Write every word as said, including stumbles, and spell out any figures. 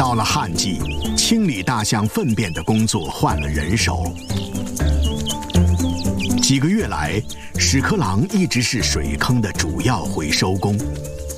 到了旱季，清理大象粪便的工作换了人手。几个月来，屎壳郎一直是水坑的主要回收工。